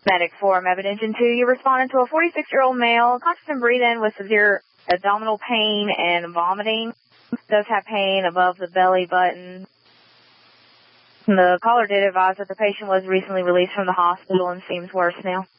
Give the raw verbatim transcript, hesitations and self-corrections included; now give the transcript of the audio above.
Medic four, Mebit Engine two, you responded to a forty-six-year-old male, conscious and breathing with severe abdominal pain and vomiting. Does have pain above the belly button. The caller did advise that the patient was recently released from the hospital and seems worse now.